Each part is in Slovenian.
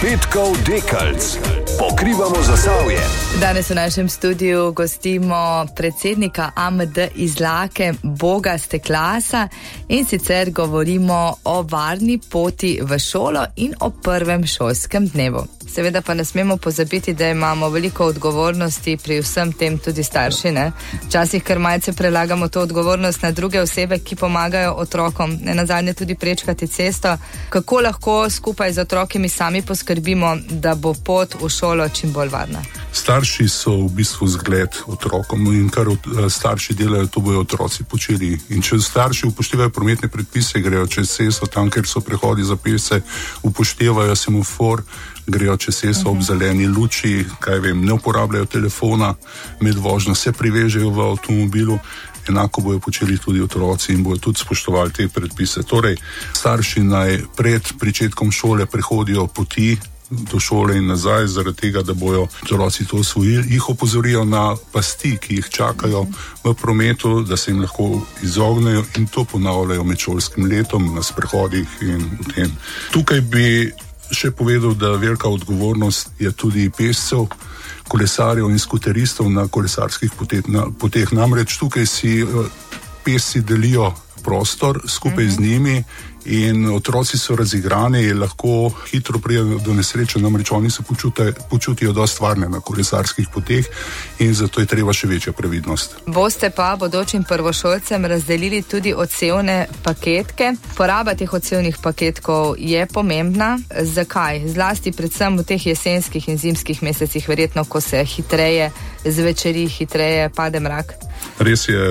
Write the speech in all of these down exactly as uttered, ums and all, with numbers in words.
Petkov Dekalc. Pokrivamo Zasavje. Danes v našem studiu gostimo predsednika A M D Izlake Boga Steklasa in sicer govorimo o varni poti v šolo in o prvem šolskem dnevu. Seveda pa ne smemo pozabiti, da imamo veliko odgovornosti pri vsem tem tudi starši, ne? Včasih kar malce prelagamo to odgovornost na druge osebe, ki pomagajo otrokom, ne nazadnje tudi prečkati cesto. Kako lahko skupaj z otroki mi sami poskrbimo, da bo pot v šolo čim bolj varna? Starši so v bistvu zgled otrokom in kar starši delajo, to bojo otroci počeli. In če starši upoštevajo prometne predpise, grejo čez cesto, tam, kjer so prehodi za pešce, upoštevajo semafor, grejo čez cesto ob zeleni luči, kaj vem, ne uporabljajo telefona med vožnjo, se privežejo v avtomobilu, enako bojo počeli tudi otroci in bojo tudi spoštovali te predpise. Torej, starši naj pred pričetkom šole prehodijo poti do šole in nazaj, zaradi tega, da bojo otroci to osvojili, jih opozorijo na pasti, ki jih čakajo v prometu, da se jim lahko izognejo in to ponavljajo med šolskim letom na sprehodih in v tem. Tukaj bi še povedal, da velika odgovornost je tudi pešcev, kolesarjev in skuteristov na kolesarskih poteh. Na, poteh. Namreč tukaj si pešci delijo prostor skupaj mm-hmm. z njimi in otroci so razigrani, lahko hitro prijedo do nesreče, namreč oni se počute, počutijo dosti varne na kolesarskih poteh in zato je treba še večja previdnost. Boste pa bodočim prvošolcem razdelili tudi odsevne paketke. Poraba teh odsevnih paketkov je pomembna. Zakaj? Zlasti predvsem v teh jesenskih in zimskih mesecih, verjetno, ko se hitreje zvečeri, hitreje pade mrak. Res je,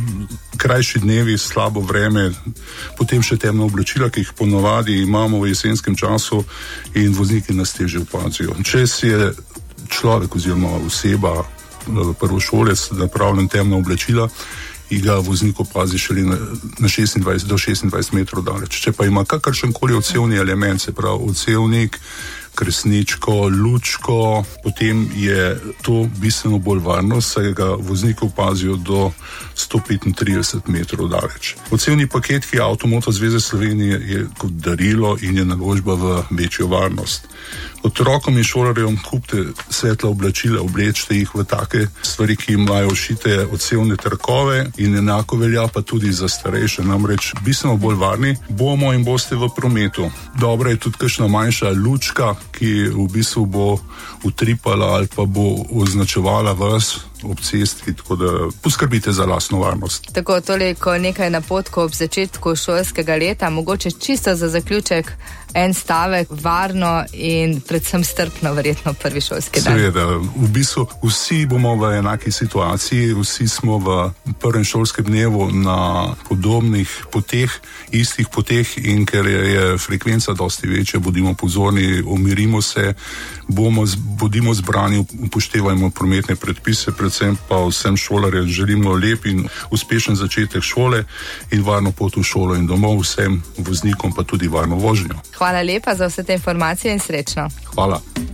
krajši dnevi, slabo vreme, potem še temna oblačila, ki jih ponovadi imamo v jesenskem času in vozniki nas težje opazijo. Če si je človek oziroma oseba, prvošolec, napravljen temna oblačila, in ga voznik opazi šele na, na šestindvajset do šestindvajset metrov daleč. Če pa ima kakršenkoli odsevni element, se pravi odsevnik, kresničko, lučko, potem je to bistveno bolj varno, saj ga vozniki opazijo do sto petintrideset metrov daleč. Odsevni paketki Avtomoto zveze Slovenije je kot darilo in je naložba v večjo varnost. Otrokom in šolarjem kupite svetla oblačila, oblečite jih v take stvari, ki imajo šite odsevne trakove in enako velja pa tudi za starejše, namreč bistveno bolj varni bomo in boste v prometu. Dobra je tudi kakšna manjša lučka, ki v bistvu bo utripala ali pa bo označevala vas ob cesti, tako da poskrbite za lastno varnost. Tako, toliko nekaj napotkov ob začetku šolskega leta, mogoče čisto za zaključek en stavek, varno in predvsem strpno verjetno prvi šolski dan. Seveda, v bistvu vsi bomo v enaki situaciji, vsi smo v prvem šolskem dnevu na podobnih poteh, istih poteh in ker je, je frekvenca dosti večja, bodimo pozorni, umirimo se, bomo, bodimo zbrani, upoštevajmo prometne predpise, predvsem pa vsem šolarjem želimo lep in uspešen začetek šole in varno pot v šolo in domov, vsem voznikom pa tudi varno vožnjo. Hvala lepa za vse te informacije in srečno. Hvala.